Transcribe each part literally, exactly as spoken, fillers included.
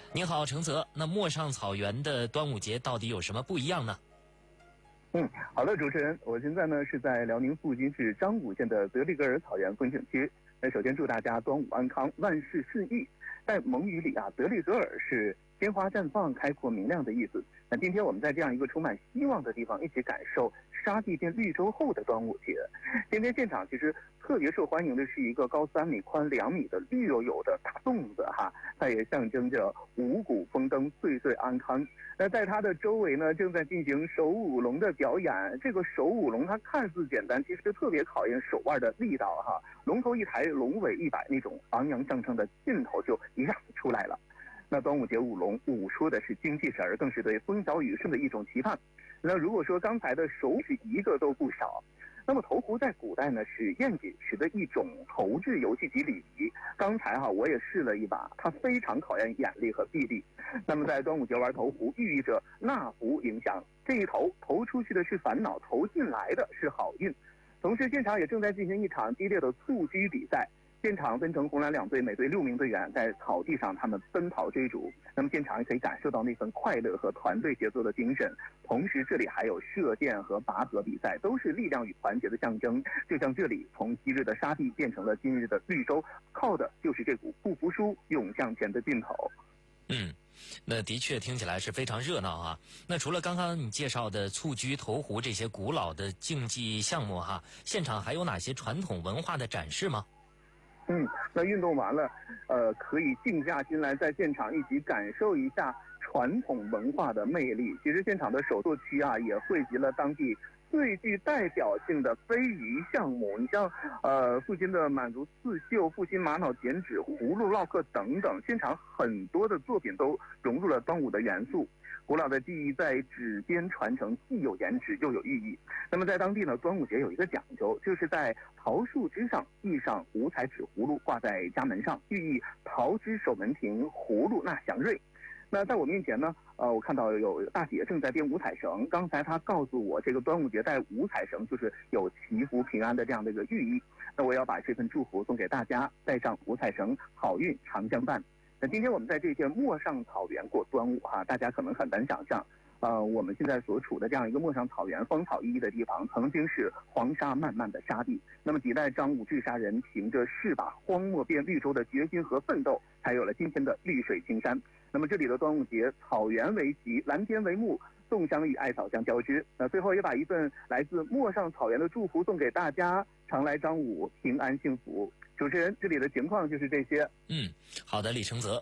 您好，程泽。那陌上草原的端午节到底有什么不一样呢？ 嗯，好的，主持人，我现在呢是在辽宁阜金市张武县的德里格尔草原风景区。那首先祝大家端午安康，万事顺意。在蒙语里啊，德里格尔是鲜花绽放、开阔明亮的意思。那今天我们在这样一个充满希望的地方，一起感受沙地变绿洲后的端午节。今天现场其实特别受欢迎的是一个高三米、宽两米的绿油油的大粽子哈，它也象征着五谷丰登、岁岁安康。那在它的周围呢，正在进行手舞龙的表演。这个手舞龙它看似简单，其实特别考验手腕的力道哈。龙头一抬，龙尾一摆，那种昂扬上乘的劲头就一下子出来了。那端午节舞龙，舞说的是精气神儿，更是对风调雨顺的一种期盼。那如果说刚才的手是一个都不少，那么投壶在古代呢是宴饮时的一种投掷游戏及礼仪。刚才哈我也试了一把，它非常考验眼力和臂力。那么在端午节玩投壶，寓意着纳福迎祥，这一投投出去的是烦恼，投进来的是好运。同时现场也正在进行一场激烈的蹴鞠比赛。现场分成红蓝两队，每队六名队员在草地上，他们奔跑追逐。那么现场也可以感受到那份快乐和团队协作的精神。同时，这里还有射箭和拔河比赛，都是力量与团结的象征。就像这里从昔日的沙地变成了今日的绿洲，靠的就是这股不服输、勇向前的劲头。 嗯，那的确听起来是非常热闹啊。那除了刚刚你介绍的蹴鞠、投壶这些古老的竞技项目哈，现场还有哪些传统文化的展示吗？ 嗯，那运动完了，呃，可以静下心来，在现场一起感受一下传统文化的魅力。其实现场的手作区啊，也汇集了当地最具代表性的非遗项目。你像呃，阜金的满族刺绣、阜金玛瑙剪纸、葫芦烙刻等等，现场很多的作品都融入了端午的元素。古老的技艺在纸边传承，既有颜值又有寓意。那么在当地呢，端午节有一个讲究，就是在桃树枝上系上五彩纸葫芦，挂在家门上，寓意桃枝守门庭，葫芦纳祥瑞。那在我面前呢，呃，我看到有大姐正在编五彩绳。刚才她告诉我，这个端午节带五彩绳就是有祈福平安的这样的一个寓意。那我要把这份祝福送给大家，带上五彩绳，好运常相伴。那今天我们在这片陌上草原过端午哈，大家可能很难想象，呃，我们现在所处的这样一个陌上草原芳草依依的地方，曾经是黄沙漫漫的沙地。那么几代张武治沙人凭着是把荒漠变绿洲的决心和奋斗，才有了今天的绿水青山。那么这里的端午节，草原为旗，蓝天为幕，粽香与艾草相交织。那最后也把一份来自陌上草原的祝福送给大家，常来张武，平安幸福。主持人，这里的情况就是这些。 嗯，好的，李承泽。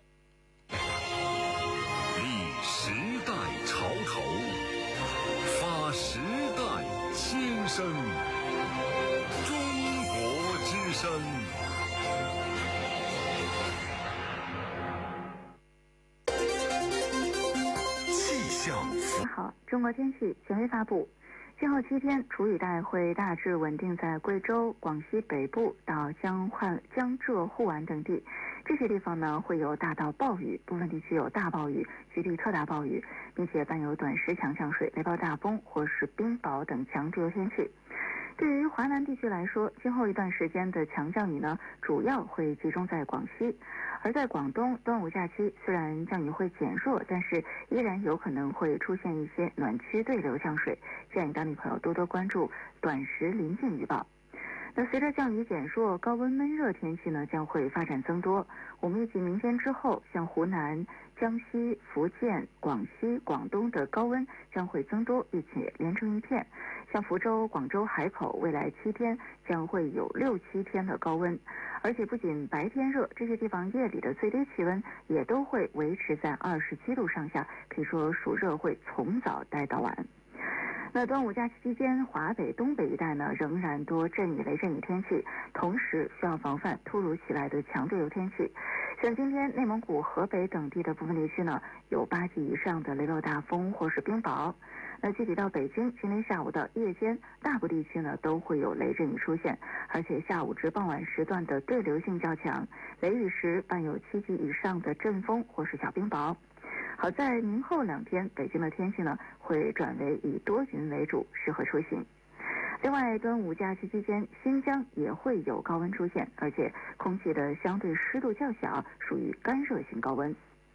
立时代潮头，发时代新生，中国之声。气象服好，中国天气权威发布。今后七天，楚雨带会大致稳定在贵州、广西北部到江汉、江浙沪皖等地，这些地方呢会有大到暴雨，部分地区有大暴雨、局地特大暴雨，并且伴有短时强降水、雷暴大风或是冰雹等强对流天气。对于华南地区来说，今后一段时间的强降雨呢，主要会集中在广西。而在广东，端午假期虽然降雨会减弱，但是依然有可能会出现一些暖区对流降水，建议当地朋友多多关注短时临近预报。那随着降雨减弱，高温闷热天气呢将会发展增多。我们预计明天之后，像湖南、江西、福建、广西、广东的高温将会增多，并且连成一片。像福州、广州、海口，未来七天将会有六七天的高温，而且不仅白天热，这些地方夜里的最低气温也都会维持在二十七度上下，可以说暑热会从早待到晚。那端午假期期间，华北、东北一带呢仍然多阵雨、雷阵雨天气，同时需要防范突如其来的强对流天气。像今天内蒙古、河北等地的部分地区呢，有八级以上的雷暴大风或是冰雹。那具体到北京，今天下午到夜间，大部地区呢都会有雷阵雨出现，而且下午至傍晚时段的对流性较强，雷雨时伴有七级以上的阵风或是小冰雹。好在明后两天，北京的天气呢会转为以多云为主，适合出行。另外，端午假期期间，新疆也会有高温出现，而且空气的相对湿度较小，属于干热性高温。